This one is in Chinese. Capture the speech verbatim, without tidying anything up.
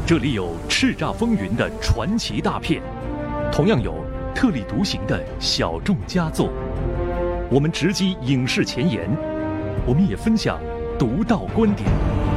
这里有叱咤风云的传奇大片，同样有特立独行的小众佳作。我们直击影视前沿，我们也分享独到观点。